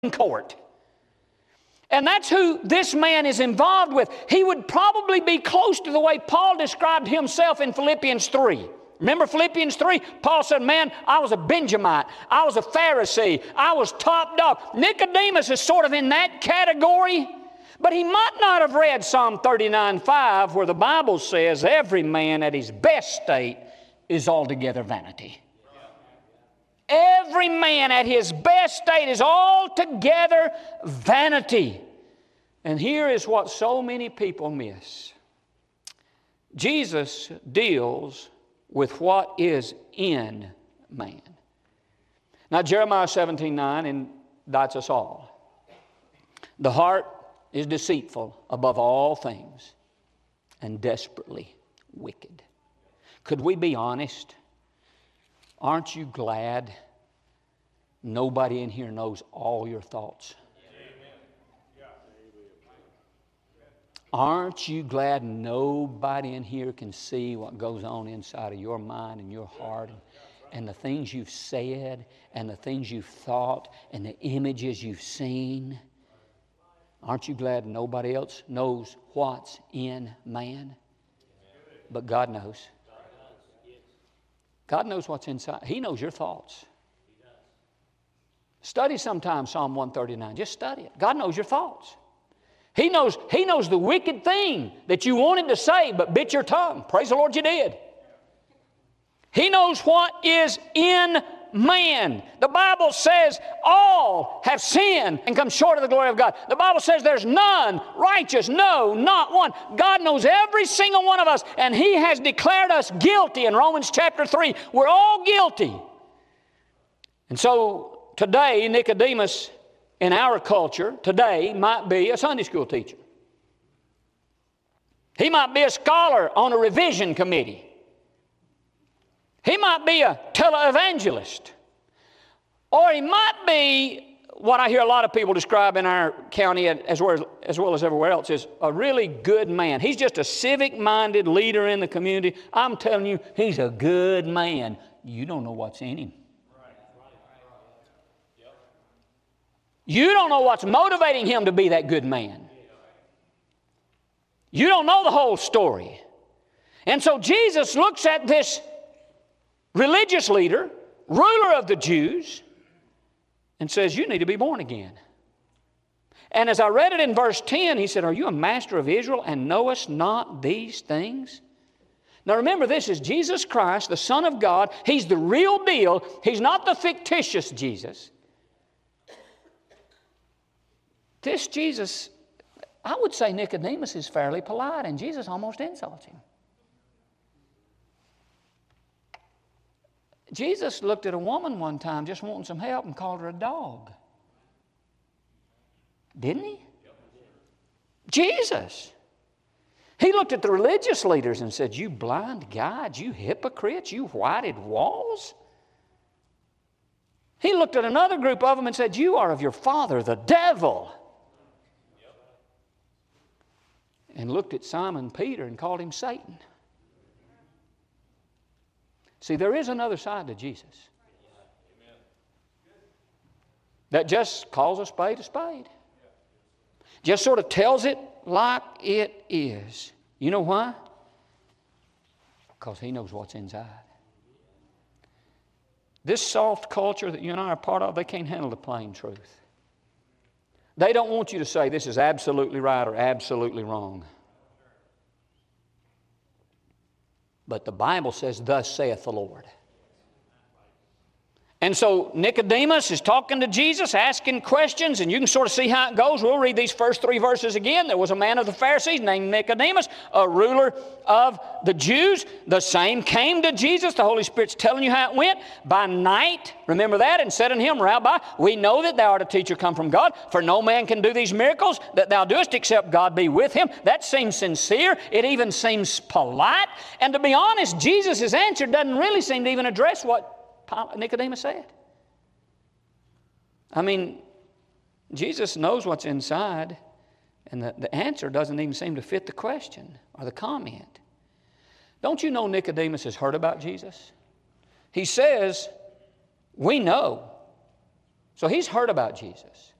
court. And that's who this man is involved with. He would probably be close to the way Paul described himself in Philippians 3. Remember Philippians 3? Paul said, man, I was a Benjamite. I was a Pharisee. I was top dog. Nicodemus is sort of in that category. But he might not have read Psalm 39:5, where the Bible says, every man at his best state is altogether vanity. Every man at his best state is altogether vanity. And here is what so many people miss. Jesus deals with what is in man. Now Jeremiah 17:9 indicts us all. The heart is deceitful above all things and desperately wicked. Could we be honest? Aren't you glad nobody in here knows all your thoughts? Aren't you glad nobody in here can see what goes on inside of your mind and your heart and the things you've said and the things you've thought and the images you've seen? Aren't you glad nobody else knows what's in man? But God knows. God knows what's inside. He knows your thoughts. Study sometime Psalm 139. Just study it. God knows your thoughts. He knows the wicked thing that you wanted to say but bit your tongue. Praise the Lord you did. He knows what is in man. The Bible says all have sinned and come short of the glory of God. The Bible says there's none righteous, no, not one. God knows every single one of us, and He has declared us guilty in Romans chapter 3. We're all guilty. And so today, Nicodemus in our culture today might be a Sunday school teacher. He might be a scholar on a revision committee. He might be a televangelist. Or he might be what I hear a lot of people describe in our county as well as everywhere else is a really good man. He's just a civic-minded leader in the community. I'm telling you, he's a good man. You don't know what's in him. You don't know what's motivating him to be that good man. You don't know the whole story. And so Jesus looks at this religious leader, ruler of the Jews, and says, you need to be born again. And as I read it in verse 10, he said, are you a master of Israel and knowest not these things? Now remember, this is Jesus Christ, the Son of God. He's the real deal. He's not the fictitious Jesus. This Jesus, I would say Nicodemus is fairly polite, and Jesus almost insults him. Jesus looked at a woman one time just wanting some help and called her a dog. Didn't he? Jesus. He looked at the religious leaders and said, you blind guides, you hypocrites, you whited walls. He looked at another group of them and said, you are of your father, the devil. And looked at Simon Peter and called him Satan. See, there is another side to Jesus that just calls a spade. Just sort of tells it like it is. You know why? Because He knows what's inside. This soft culture that you and I are part of, they can't handle the plain truth. They don't want you to say this is absolutely right or absolutely wrong. But the Bible says, thus saith the Lord. And so Nicodemus is talking to Jesus, asking questions, and you can sort of see how it goes. We'll read these first 3 verses again. There was a man of the Pharisees named Nicodemus, a ruler of the Jews. The same came to Jesus. The Holy Spirit's telling you how it went. By night, remember that, and said unto him, Rabbi, we know that thou art a teacher come from God, for no man can do these miracles that thou doest except God be with him. That seems sincere. It even seems polite. And to be honest, Jesus' answer doesn't really seem to even address what Nicodemus said. I mean, Jesus knows what's inside, and the answer doesn't even seem to fit the question or the comment. Don't you know Nicodemus has heard about Jesus? He says, we know. So he's heard about Jesus.